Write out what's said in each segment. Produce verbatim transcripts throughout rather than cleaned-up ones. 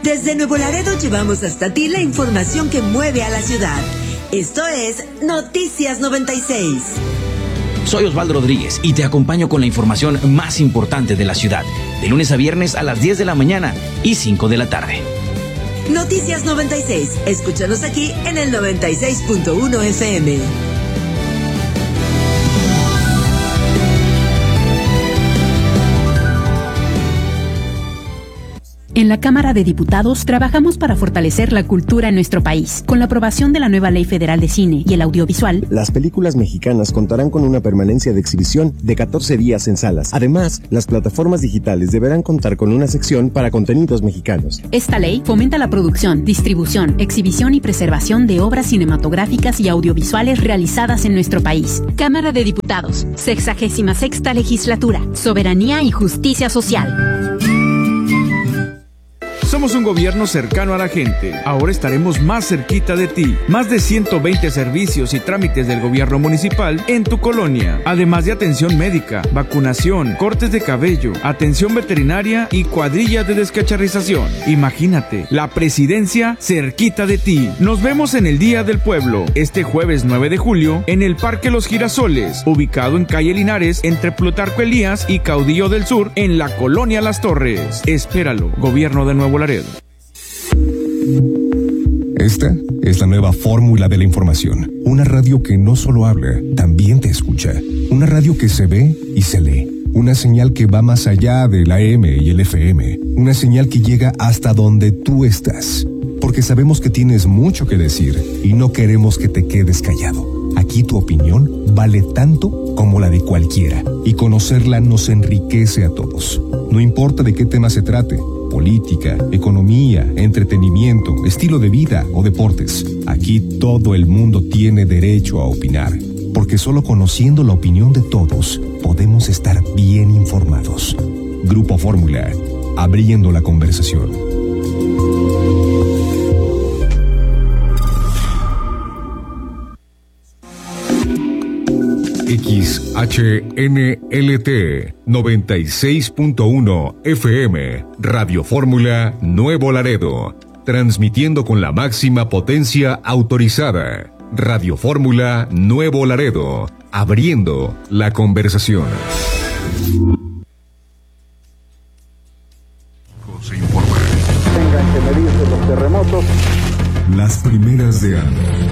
Desde Nuevo Laredo llevamos hasta ti la información que mueve a la ciudad. Esto es Noticias noventa y seis. Soy Osvaldo Rodríguez y te acompaño con la información más importante de la ciudad, de lunes a viernes a las diez de la mañana y cinco de la tarde. Noticias noventa y seis. Escúchanos aquí en el noventa y seis punto uno F M. En la Cámara de Diputados trabajamos para fortalecer la cultura en nuestro país. Con la aprobación de la nueva Ley Federal de Cine y el Audiovisual, las películas mexicanas contarán con una permanencia de exhibición de catorce días en salas. Además, las plataformas digitales deberán contar con una sección para contenidos mexicanos. Esta ley fomenta la producción, distribución, exhibición y preservación de obras cinematográficas y audiovisuales realizadas en nuestro país. Cámara de Diputados, sexagésima sexta legislatura, soberanía y justicia social. Somos un gobierno cercano a la gente. Ahora estaremos más cerquita de ti. Más de ciento veinte servicios y trámites del gobierno municipal en tu colonia. Además de atención médica, vacunación, cortes de cabello, atención veterinaria y cuadrillas de descacharrización. Imagínate, la presidencia cerquita de ti. Nos vemos en el Día del Pueblo, este jueves nueve de julio, en el Parque Los Girasoles, ubicado en calle Linares, entre Plutarco Elías y Caudillo del Sur, en la colonia Las Torres. Espéralo, Gobierno de Nuevo Laredo. Esta es la nueva fórmula de la información. Una radio que no solo habla, también te escucha. Una radio que se ve y se lee. Una señal que va más allá del A M y el F M. Una señal que llega hasta donde tú estás. Porque sabemos que tienes mucho que decir y no queremos que te quedes callado. Aquí tu opinión vale tanto como la de cualquiera. Y conocerla nos enriquece a todos. No importa de qué tema se trate. Política, economía, entretenimiento, estilo de vida o deportes. Aquí todo el mundo tiene derecho a opinar, porque solo conociendo la opinión de todos podemos estar bien informados. Grupo Fórmula, abriendo la conversación. X H N L T noventa y seis punto uno F M, Radio Fórmula Nuevo Laredo, transmitiendo con la máxima potencia autorizada. Radio Fórmula Nuevo Laredo, abriendo la conversación. Se informa. Tengan que medirse los terremotos. Las primeras de año.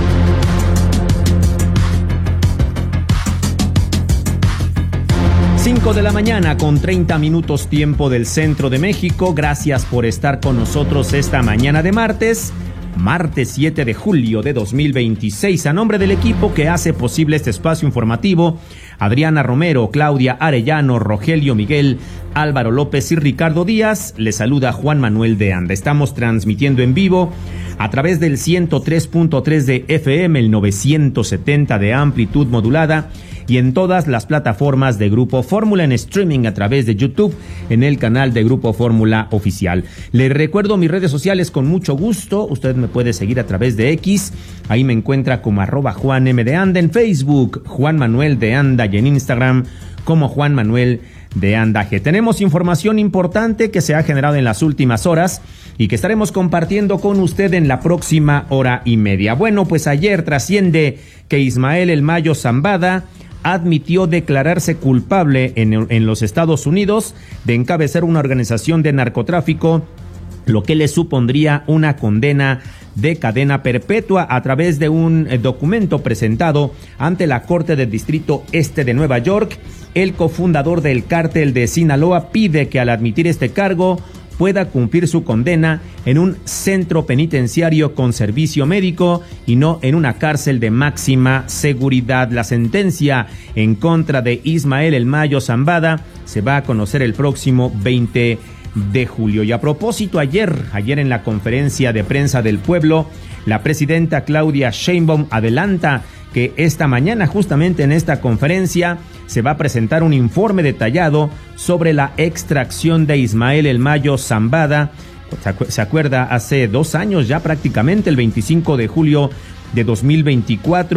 cinco de la mañana con treinta minutos tiempo del centro de México. Gracias por estar con nosotros esta mañana de martes, martes siete de julio de dos mil veintiséis. A nombre del equipo que hace posible este espacio informativo, Adriana Romero, Claudia Arellano, Rogelio Miguel, Álvaro López y Ricardo Díaz, les saluda Juan Manuel de Anda. Estamos transmitiendo en vivo a través del ciento tres punto tres de F M, el novecientos setenta de amplitud modulada, y en todas las plataformas de Grupo Fórmula, en streaming a través de YouTube, en el canal de Grupo Fórmula Oficial. Les recuerdo mis redes sociales con mucho gusto. Usted me puede seguir a través de X, ahí me encuentra como arroba Juan M de Anda, en Facebook Juan Manuel de Anda y en Instagram como Juan Manuel de Anda G. Tenemos información importante que se ha generado en las últimas horas y que estaremos compartiendo con usted en la próxima hora y media. Bueno, pues ayer trasciende que Ismael El Mayo Zambada admitió declararse culpable en, en los Estados Unidos de encabezar una organización de narcotráfico, lo que le supondría una condena de cadena perpetua. A través de un eh, documento presentado ante la Corte del Distrito Este de Nueva York, el cofundador del cártel de Sinaloa pide que al admitir este cargo pueda cumplir su condena en un centro penitenciario con servicio médico y no en una cárcel de máxima seguridad. La sentencia en contra de Ismael El Mayo Zambada se va a conocer el próximo veinte de julio. Y a propósito, ayer, ayer en la conferencia de prensa del pueblo, la presidenta Claudia Sheinbaum adelanta que esta mañana, justamente en esta conferencia, se va a presentar un informe detallado sobre la extracción de Ismael El Mayo Zambada. Se acuerda, hace dos años ya prácticamente, el veinticinco de julio de dos mil veinticuatro,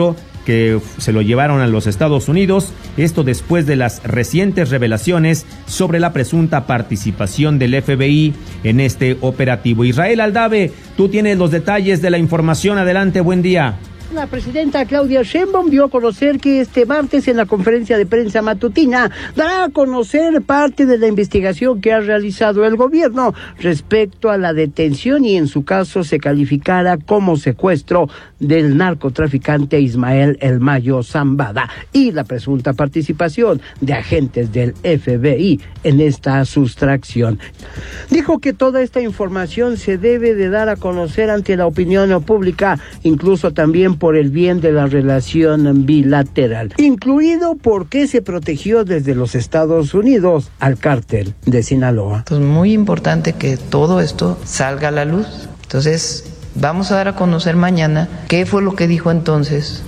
que se lo llevaron a los Estados Unidos, esto después de las recientes revelaciones sobre la presunta participación del F B I en este operativo. Israel Aldave, tú tienes los detalles de la información, adelante, buen día. La presidenta Claudia Sheinbaum dio a conocer que este martes en la conferencia de prensa matutina dará a conocer parte de la investigación que ha realizado el gobierno respecto a la detención y en su caso se calificara como secuestro del narcotraficante Ismael El Mayo Zambada y la presunta participación de agentes del F B I en esta sustracción. Dijo que toda esta información se debe de dar a conocer ante la opinión pública, incluso también por el bien de la relación bilateral, incluido por qué se protegió desde los Estados Unidos al cártel de Sinaloa. Entonces, muy importante que todo esto salga a la luz. Entonces, vamos a dar a conocer mañana qué fue lo que dijo entonces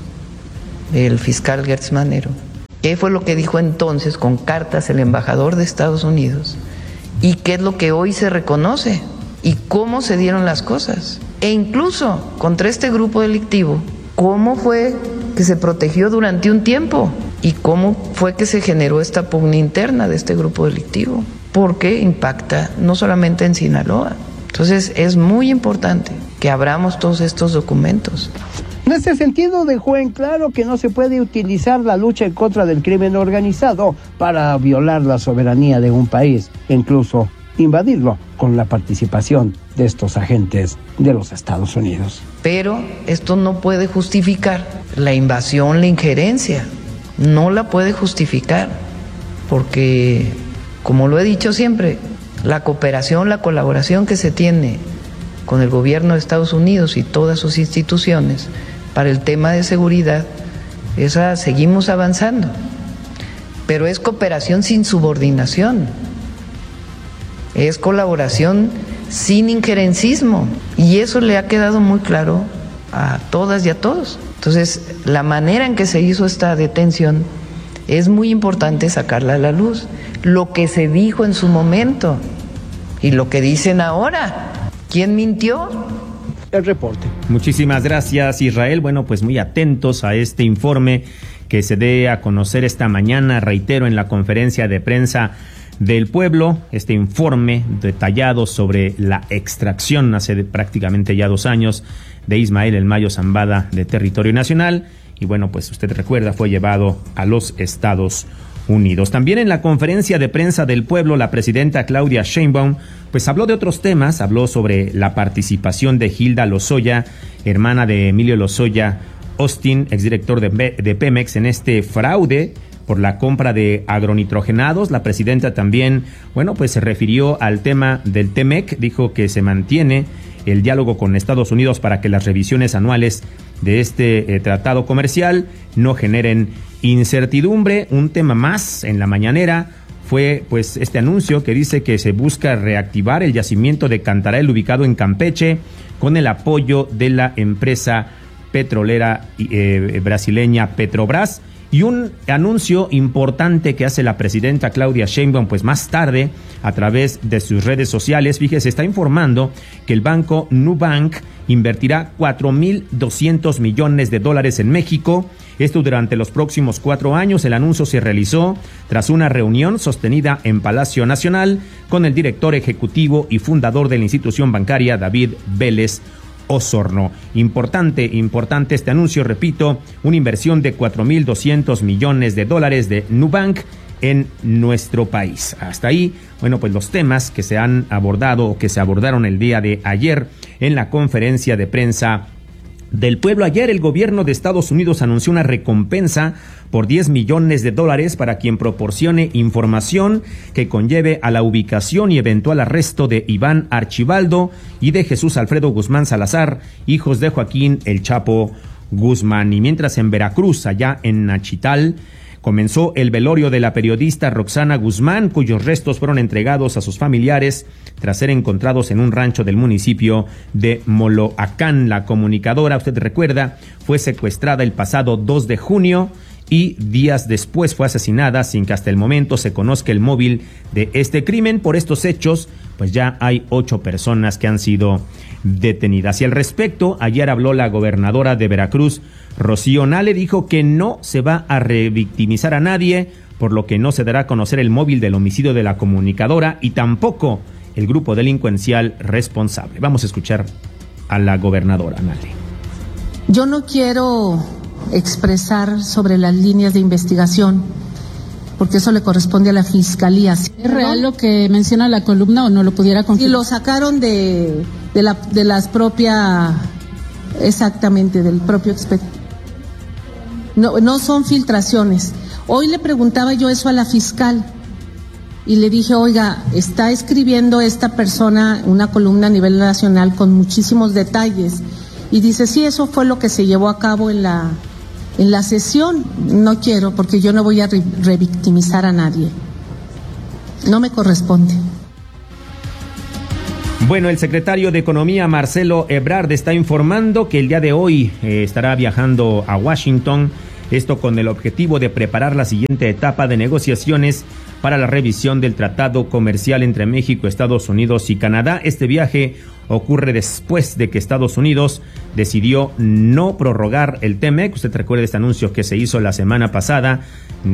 el fiscal Gertz Manero, qué fue lo que dijo entonces con cartas el embajador de Estados Unidos y qué es lo que hoy se reconoce y cómo se dieron las cosas. E incluso contra este grupo delictivo, cómo fue que se protegió durante un tiempo y cómo fue que se generó esta pugna interna de este grupo delictivo, porque impacta no solamente en Sinaloa. Entonces es muy importante que abramos todos estos documentos. En este sentido, dejó en claro que no se puede utilizar la lucha en contra del crimen organizado para violar la soberanía de un país, incluso invadirlo con la participación de estos agentes de los Estados Unidos. Pero esto no puede justificar la invasión, la injerencia, no la puede justificar, porque, como lo he dicho siempre, la cooperación, la colaboración que se tiene con el gobierno de Estados Unidos y todas sus instituciones para el tema de seguridad, esa seguimos avanzando, pero es cooperación sin subordinación, es colaboración sin injerencismo, y eso le ha quedado muy claro a todas y a todos. Entonces, la manera en que se hizo esta detención es muy importante sacarla a la luz. Lo que se dijo en su momento y lo que dicen ahora. ¿Quién mintió? El reporte. Muchísimas gracias, Israel. Bueno, pues muy atentos a este informe que se dé a conocer esta mañana, reitero, en la conferencia de prensa del pueblo, este informe detallado sobre la extracción hace de prácticamente ya dos años de Ismael El Mayo Zambada de territorio nacional, y bueno, pues usted recuerda, fue llevado a los Estados Unidos. También en la conferencia de prensa del pueblo, la presidenta Claudia Sheinbaum pues habló de otros temas, habló sobre la participación de Hilda Lozoya, hermana de Emilio Lozoya Austin, exdirector de, de Pemex, en este fraude por la compra de agronitrogenados. La presidenta también, bueno, pues se refirió al tema del Temec, dijo que se mantiene el diálogo con Estados Unidos para que las revisiones anuales de este eh, tratado comercial no generen incertidumbre. Un tema más en la mañanera fue pues este anuncio que dice que se busca reactivar el yacimiento de Cantarell ubicado en Campeche con el apoyo de la empresa petrolera eh, brasileña Petrobras. Y un anuncio importante que hace la presidenta Claudia Sheinbaum, pues más tarde, a través de sus redes sociales, fíjese, está informando que el banco Nubank invertirá cuatro mil doscientos millones de dólares en México. Esto durante los próximos cuatro años. El anuncio se realizó tras una reunión sostenida en Palacio Nacional con el director ejecutivo y fundador de la institución bancaria, David Vélez Osorno. Importante, importante este anuncio, repito, una inversión de cuatro mil doscientos millones de dólares de Nubank en nuestro país. Hasta ahí, bueno, pues los temas que se han abordado o que se abordaron el día de ayer en la conferencia de prensa del pueblo. Ayer el gobierno de Estados Unidos anunció una recompensa por diez millones de dólares para quien proporcione información que conlleve a la ubicación y eventual arresto de Iván Archibaldo y de Jesús Alfredo Guzmán Salazar, hijos de Joaquín El Chapo Guzmán. Y mientras en Veracruz, allá en Nachital, comenzó el velorio de la periodista Roxana Guzmán, cuyos restos fueron entregados a sus familiares tras ser encontrados en un rancho del municipio de Moloacán. La comunicadora, usted recuerda, fue secuestrada el pasado dos de junio y días después fue asesinada sin que hasta el momento se conozca el móvil de este crimen. Por estos hechos, pues ya hay ocho personas que han sido detenidas. Y al respecto, ayer habló la gobernadora de Veracruz, Rocío Nale, dijo que no se va a revictimizar a nadie, por lo que no se dará a conocer el móvil del homicidio de la comunicadora y tampoco el grupo delincuencial responsable. Vamos a escuchar a la gobernadora Nale. Yo no quiero expresar sobre las líneas de investigación, porque eso le corresponde a la Fiscalía. ¿Es real lo que menciona la columna o no lo pudiera confirmar? Y lo sacaron de, de, la, de las propias, exactamente, del propio expediente. No, no son filtraciones. Hoy le preguntaba yo eso a la fiscal y le dije, oiga, está escribiendo esta persona una columna a nivel nacional con muchísimos detalles. Y dice, sí, eso fue lo que se llevó a cabo en la, en la sesión. No quiero, porque yo no voy a re- revictimizar a nadie. No me corresponde. Bueno, el secretario de Economía, Marcelo Ebrard, está informando que el día de hoy eh, estará viajando a Washington, esto con el objetivo de preparar la siguiente etapa de negociaciones para la revisión del tratado comercial entre México, Estados Unidos y Canadá. Este viaje ocurre después de que Estados Unidos decidió no prorrogar el T M E C. Usted recuerda este anuncio que se hizo la semana pasada.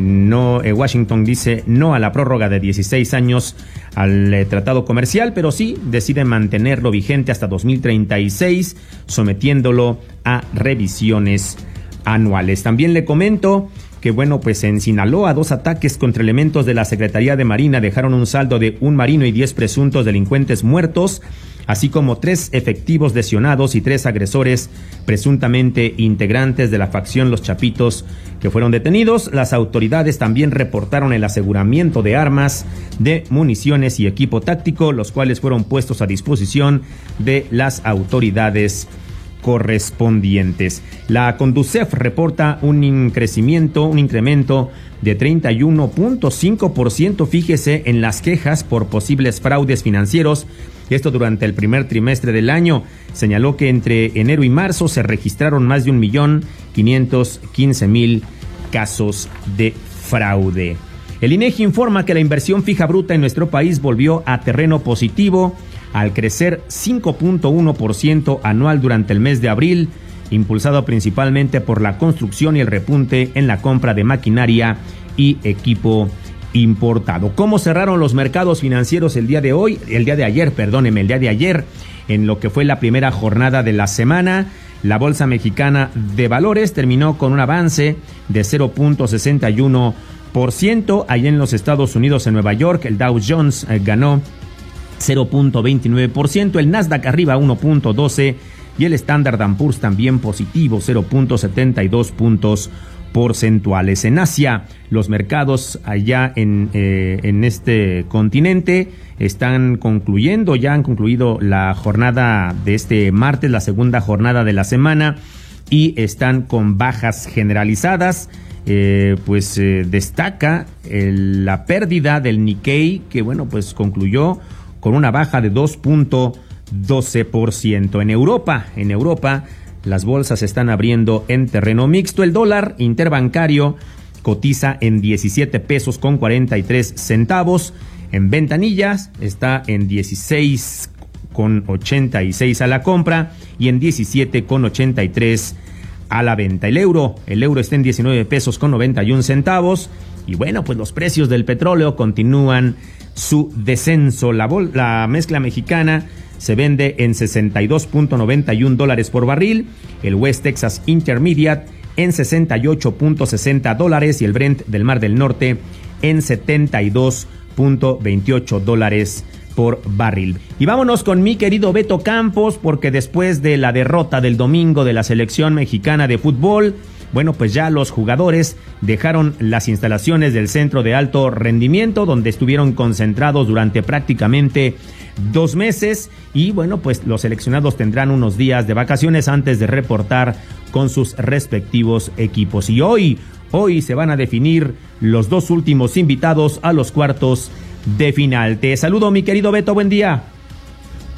No, eh, Washington dice no a la prórroga de dieciséis años al eh, tratado comercial, pero sí decide mantenerlo vigente hasta dos mil treinta y seis, sometiéndolo a revisiones anuales. También le comento que, bueno, pues en Sinaloa, dos ataques contra elementos de la Secretaría de Marina dejaron un saldo de un marino y diez presuntos delincuentes muertos, así como tres efectivos lesionados y tres agresores presuntamente integrantes de la facción Los Chapitos que fueron detenidos. Las autoridades también reportaron el aseguramiento de armas, de municiones y equipo táctico, los cuales fueron puestos a disposición de las autoridades correspondientes. La Conducef reporta un crecimiento, un incremento de treinta y uno punto cinco por ciento, fíjese, en las quejas por posibles fraudes financieros. Esto durante el primer trimestre del año. Señaló que entre enero y marzo se registraron más de un millón quinientos quince mil casos de fraude. El INEGI informa que la inversión fija bruta en nuestro país volvió a terreno positivo al crecer cinco punto uno por ciento anual durante el mes de abril, impulsado principalmente por la construcción y el repunte en la compra de maquinaria y equipo importado. ¿Cómo cerraron los mercados financieros el día de hoy? El día de ayer, perdóneme, el día de ayer, en lo que fue la primera jornada de la semana. La Bolsa Mexicana de Valores terminó con un avance de cero punto sesenta y uno por ciento. Allá en los Estados Unidos, en Nueva York, el Dow Jones eh, ganó cero punto veintinueve por ciento, el Nasdaq arriba uno punto doce y el Standard and Poor's también positivo, cero punto setenta y dos puntos porcentuales. En Asia, los mercados allá en, eh, en este continente están concluyendo, ya han concluido la jornada de este martes, la segunda jornada de la semana, y están con bajas generalizadas. Eh, pues eh, destaca el, la pérdida del Nikkei, que bueno, pues concluyó con una baja de dos punto doce por ciento. En Europa, en Europa, las bolsas están abriendo en terreno mixto. El dólar interbancario cotiza en diecisiete pesos con cuarenta y tres centavos. En ventanillas está en dieciséis con ochenta y seis a la compra y en diecisiete con ochenta y tres a la venta. El euro, el euro está en diecinueve pesos con noventa y un centavos. Y bueno, pues los precios del petróleo continúan su descenso. La, bol- la mezcla mexicana se vende en sesenta y dos punto noventa y un dólares por barril, el West Texas Intermediate en sesenta y ocho punto sesenta dólares y el Brent del Mar del Norte en setenta y dos punto veintiocho dólares por barril. Y vámonos con mi querido Beto Campos, porque después de la derrota del domingo de la selección mexicana de fútbol, bueno, pues ya los jugadores dejaron las instalaciones del centro de alto rendimiento, donde estuvieron concentrados durante prácticamente dos meses. Y bueno, pues los seleccionados tendrán unos días de vacaciones antes de reportar con sus respectivos equipos. Y hoy, hoy se van a definir los dos últimos invitados a los cuartos de final. Te saludo, mi querido Beto, buen día.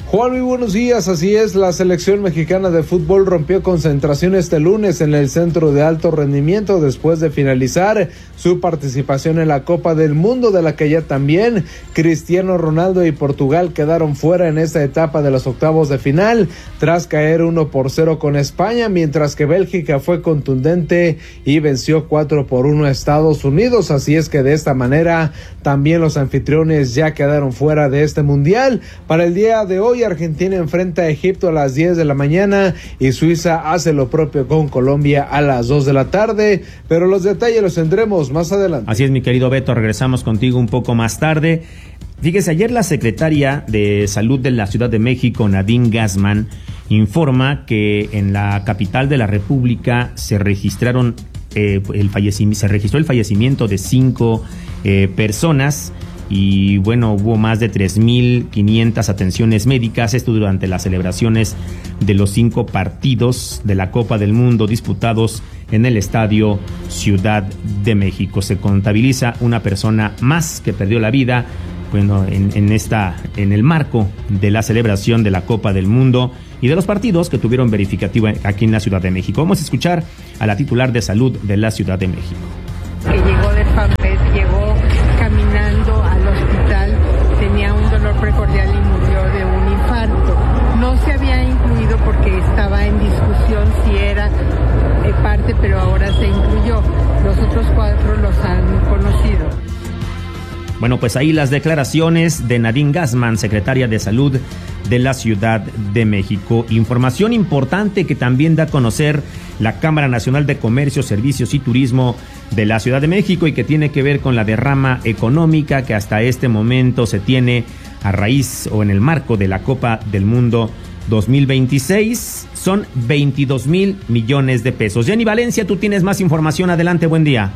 Juan, muy buenos días. Así es, la selección mexicana de fútbol rompió concentración este lunes en el Centro de Alto Rendimiento después de finalizar su participación en la Copa del Mundo, de la que ya también Cristiano Ronaldo y Portugal quedaron fuera en esta etapa de los octavos de final tras caer uno por cero con España, mientras que Bélgica fue contundente y venció cuatro por uno a Estados Unidos. Así es que de esta manera también los anfitriones ya quedaron fuera de este mundial. Para el día de hoy, Argentina enfrenta a Egipto a las diez de la mañana y Suiza hace lo propio con Colombia a las dos de la tarde, pero los detalles los tendremos más adelante. Así es, mi querido Beto, regresamos contigo un poco más tarde. Fíjese, ayer la secretaria de Salud de la Ciudad de México, Nadine Gassman, informa que en la capital de la República se registraron eh, el fallecimiento, se registró el fallecimiento de cinco eh, personas. Y bueno, hubo más de tres mil quinientas atenciones médicas, esto durante las celebraciones de los cinco partidos de la Copa del Mundo disputados en el Estadio Ciudad de México. Se contabiliza una persona más que perdió la vida, bueno, en, en esta, en el marco de la celebración de la Copa del Mundo y de los partidos que tuvieron verificativo aquí en la Ciudad de México. Vamos a escuchar a la titular de Salud de la Ciudad de México. Que llegó de Famed, llegó caminando al hospital, tenía un dolor precordial y murió de un infarto. No se había incluido porque estaba en discusión si era eh, parte, pero ahora se incluyó. Los otros cuatro los han conocido. Bueno, pues ahí las declaraciones de Nadine Gassman, secretaria de Salud de la Ciudad de México. Información importante que también da a conocer la Cámara Nacional de Comercio, Servicios y Turismo de la Ciudad de México y que tiene que ver con la derrama económica que hasta este momento se tiene a raíz o en el marco de la Copa del Mundo dos mil veintiséis. Son veintidós mil millones de pesos. Jenny Valencia, tú tienes más información. Adelante, buen día.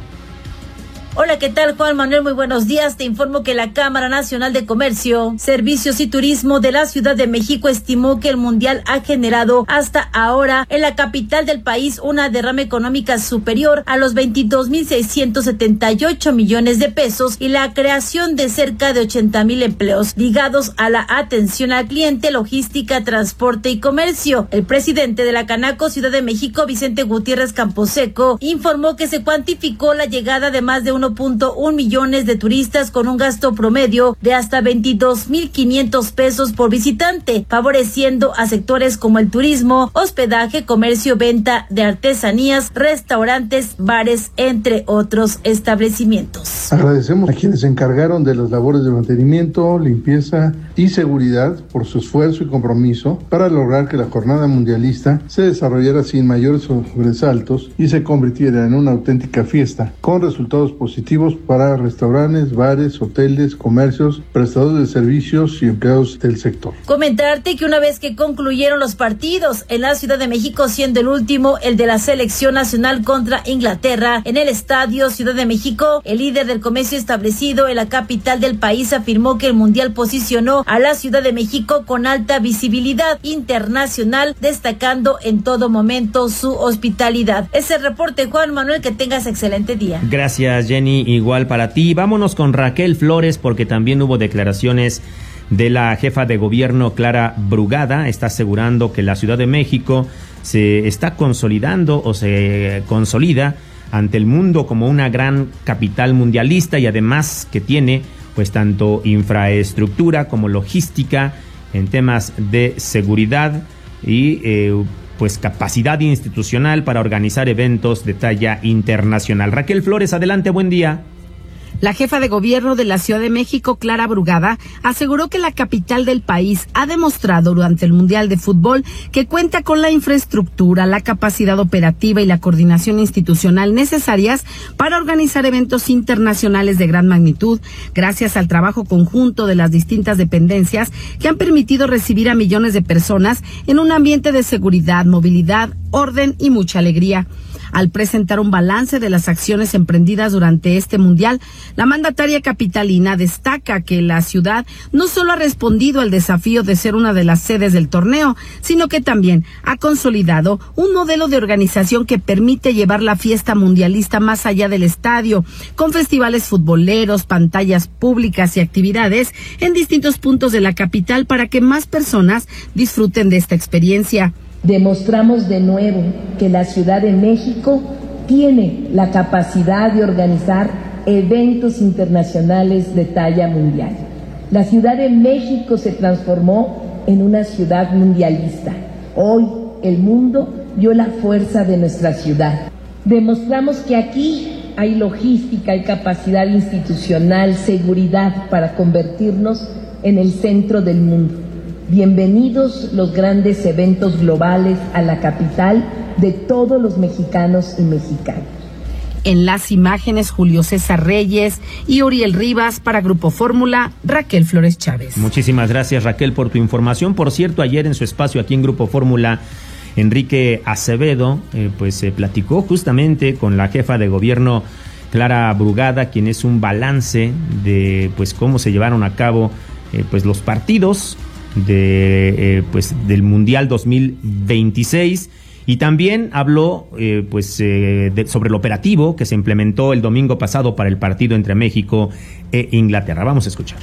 Hola, ¿qué tal, Juan Manuel? Muy buenos días. Te informo que la Cámara Nacional de Comercio, Servicios y Turismo de la Ciudad de México estimó que el Mundial ha generado hasta ahora en la capital del país una derrama económica superior a los veintidós mil seiscientos setenta y ocho millones de pesos y la creación de cerca de ochenta mil empleos ligados a la atención al cliente, logística, transporte y comercio. El presidente de la Canaco Ciudad de México, Vicente Gutiérrez Camposeco, informó que se cuantificó la llegada de más de uno punto uno millones de turistas con un gasto promedio de hasta veintidós mil quinientos pesos por visitante, favoreciendo a sectores como el turismo, hospedaje, comercio, venta de artesanías, restaurantes, bares, entre otros establecimientos. Agradecemos a quienes se encargaron de las labores de mantenimiento, limpieza y seguridad por su esfuerzo y compromiso para lograr que la jornada mundialista se desarrollara sin mayores sobresaltos y se convirtiera en una auténtica fiesta, con resultados positivos para restaurantes, bares, hoteles, comercios, prestadores de servicios y empleados del sector. Comentarte que una vez que concluyeron los partidos en la Ciudad de México, siendo el último el de la selección nacional contra Inglaterra en el Estadio Ciudad de México, el líder del comercio establecido en la capital del país afirmó que el Mundial posicionó a la Ciudad de México con alta visibilidad internacional, destacando en todo momento su hospitalidad. Es el reporte, Juan Manuel, que tengas excelente día. Gracias, Jenny. Igual para ti. Vámonos con Raquel Flores porque también hubo declaraciones de la jefa de gobierno Clara Brugada. Está asegurando que la Ciudad de México se está consolidando o se consolida ante el mundo como una gran capital mundialista y además que tiene pues tanto infraestructura como logística en temas de seguridad y eh, pues capacidad institucional para organizar eventos de talla internacional. Raquel Flores, adelante, buen día. La jefa de gobierno de la Ciudad de México, Clara Brugada, aseguró que la capital del país ha demostrado durante el Mundial de Fútbol que cuenta con la infraestructura, la capacidad operativa y la coordinación institucional necesarias para organizar eventos internacionales de gran magnitud, gracias al trabajo conjunto de las distintas dependencias que han permitido recibir a millones de personas en un ambiente de seguridad, movilidad, orden y mucha alegría. Al presentar un balance de las acciones emprendidas durante este mundial, la mandataria capitalina destaca que la ciudad no solo ha respondido al desafío de ser una de las sedes del torneo, sino que también ha consolidado un modelo de organización que permite llevar la fiesta mundialista más allá del estadio, con festivales futboleros, pantallas públicas y actividades en distintos puntos de la capital para que más personas disfruten de esta experiencia. Demostramos de nuevo que la Ciudad de México tiene la capacidad de organizar eventos internacionales de talla mundial. La Ciudad de México se transformó en una ciudad mundialista. Hoy el mundo vio la fuerza de nuestra ciudad. Demostramos que aquí hay logística, hay capacidad institucional, seguridad para convertirnos en el centro del mundo. Bienvenidos los grandes eventos globales a la capital de todos los mexicanos y mexicanas. En las imágenes, Julio César Reyes y Uriel Rivas para Grupo Fórmula, Raquel Flores Chávez. Muchísimas gracias, Raquel, por tu información. Por cierto, ayer en su espacio aquí en Grupo Fórmula, Enrique Acevedo eh, pues se eh, platicó justamente con la jefa de gobierno Clara Brugada, quien es un balance de pues cómo se llevaron a cabo eh, pues los partidos de eh, pues del Mundial dos mil veintiséis, y también habló eh, pues eh, de, sobre el operativo que se implementó el domingo pasado para el partido entre México e Inglaterra. Vamos a escuchar.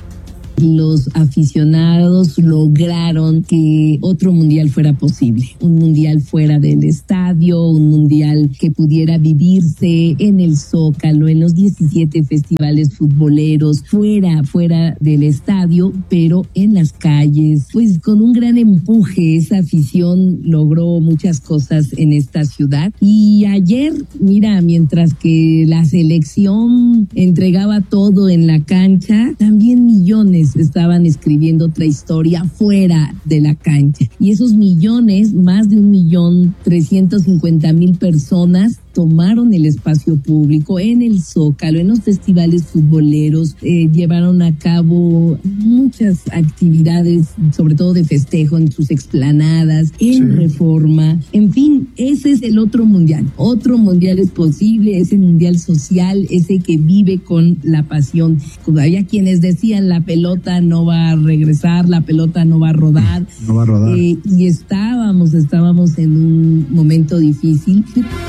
Los aficionados lograron que otro mundial fuera posible, un mundial fuera del estadio, un mundial que pudiera vivirse en el Zócalo, en los diecisiete festivales futboleros, fuera, fuera del estadio, pero en las calles. Pues con un gran empuje, esa afición logró muchas cosas en esta ciudad. Y ayer, mira, mientras que la selección entregaba todo en la cancha, también millones estaban escribiendo otra historia fuera de la cancha. Y esos millones, más de un millón trescientos cincuenta mil personas, tomaron el espacio público en el Zócalo, en los festivales futboleros, eh, llevaron a cabo muchas actividades, sobre todo de festejo en sus explanadas, en sí. Reforma, en fin, ese es el otro mundial. Otro mundial es posible, ese mundial social, ese que vive con la pasión. Había quienes decían la pelota no va a regresar, la pelota no va a rodar. No va a rodar. Eh, y estábamos, estábamos en un momento difícil.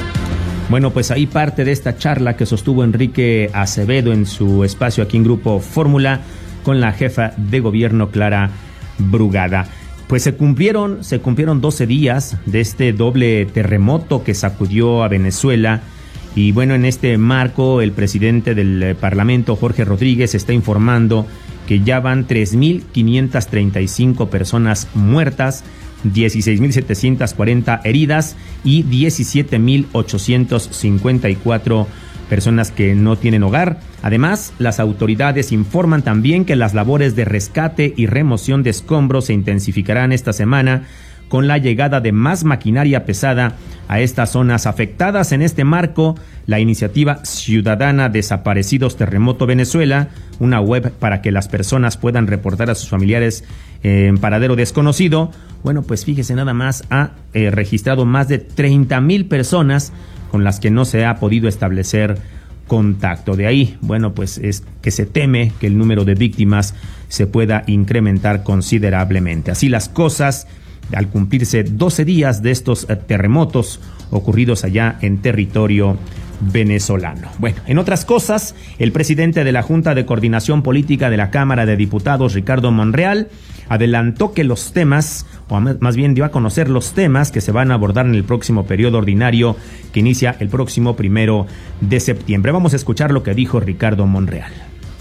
Bueno, pues ahí parte de esta charla que sostuvo Enrique Acevedo en su espacio aquí en Grupo Fórmula con la jefa de gobierno Clara Brugada. Pues se cumplieron, se cumplieron doce días de este doble terremoto que sacudió a Venezuela. Y bueno, en este marco, el presidente del Parlamento, Jorge Rodríguez, está informando que ya van tres mil quinientas treinta y cinco personas muertas, dieciséis mil setecientas cuarenta heridas y diecisiete mil ochocientas cincuenta y cuatro personas que no tienen hogar. Además, las autoridades informan también que las labores de rescate y remoción de escombros se intensificarán esta semana con la llegada de más maquinaria pesada a estas zonas afectadas. En este marco, la iniciativa ciudadana Desaparecidos Terremoto Venezuela, una web para que las personas puedan reportar a sus familiares en paradero desconocido, bueno, pues fíjese nada más, ha eh, registrado más de treinta mil personas con las que no se ha podido establecer contacto. De ahí, bueno, pues es que se teme que el número de víctimas se pueda incrementar considerablemente. Así las cosas, al cumplirse doce días de estos eh, terremotos ocurridos allá en territorio venezolano. Bueno, en otras cosas, el presidente de la Junta de Coordinación Política de la Cámara de Diputados, Ricardo Monreal, adelantó que los temas, o más bien dio a conocer los temas que se van a abordar en el próximo periodo ordinario que inicia el próximo primero de septiembre. Vamos a escuchar lo que dijo Ricardo Monreal.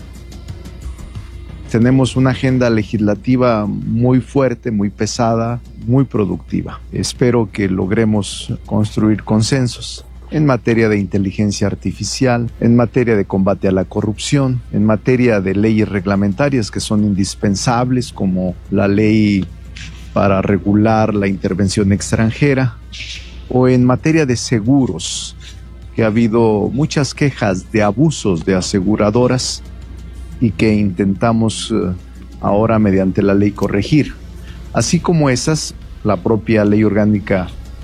Tenemos una agenda legislativa muy fuerte, muy pesada, muy productiva. Espero que logremos construir consensos en materia de inteligencia artificial, en materia de combate a la corrupción, en materia de leyes reglamentarias que son indispensables, como la ley para regular la intervención extranjera, o en materia de seguros, que ha habido muchas quejas de abusos de aseguradoras y que intentamos uh, ahora mediante la ley corregir. Así como esas, la propia ley orgánica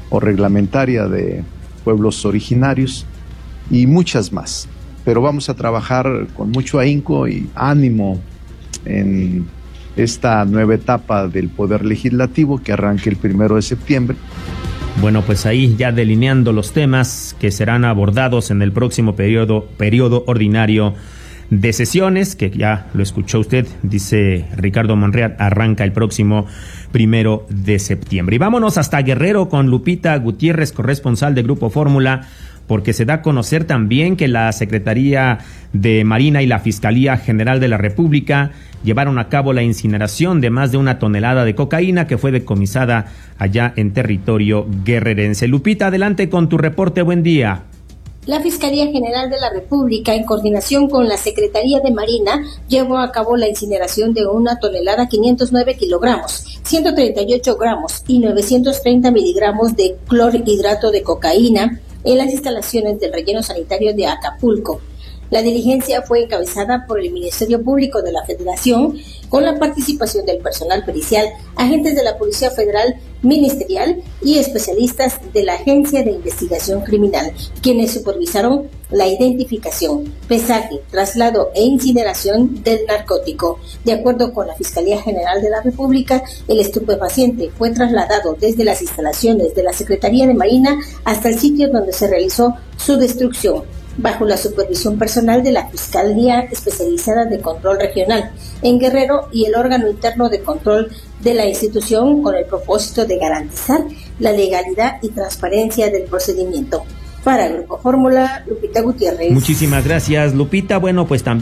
o reglamentaria de pueblos originarios y muchas más. Pero vamos a trabajar con mucho ahínco y ánimo en esta nueva etapa del Poder Legislativo que arranque el primero de septiembre. Bueno, pues ahí ya delineando los temas que serán abordados en el próximo periodo, periodo ordinario de sesiones, que ya lo escuchó usted, dice Ricardo Monreal, arranca el próximo primero de septiembre. Y vámonos hasta Guerrero con Lupita Gutiérrez, corresponsal de Grupo Fórmula, porque se da a conocer también que la Secretaría de Marina y la Fiscalía General de la República llevaron a cabo la incineración de más de una tonelada de cocaína que fue decomisada allá en territorio guerrerense. Lupita, adelante con tu reporte, buen día. La Fiscalía General de la República, en coordinación con la Secretaría de Marina, llevó a cabo la incineración de una tonelada quinientos nueve kilogramos, ciento treinta y ocho gramos y novecientos treinta miligramos de clorhidrato de cocaína en las instalaciones del relleno sanitario de Acapulco. La diligencia fue encabezada por el Ministerio Público de la Federación, con la participación del personal pericial, agentes de la Policía Federal, Ministerial y especialistas de la Agencia de Investigación Criminal, quienes supervisaron la identificación, pesaje, traslado e incineración del narcótico. De acuerdo con la Fiscalía General de la República, el estupefaciente fue trasladado desde las instalaciones de la Secretaría de Marina hasta el sitio donde se realizó su destrucción, bajo la supervisión personal de la Fiscalía Especializada de Control Regional en Guerrero y el órgano interno de control de la institución, con el propósito de garantizar la legalidad y transparencia del procedimiento. Para Grupo Fórmula, Lupita Gutiérrez. Muchísimas gracias, Lupita. Bueno, pues también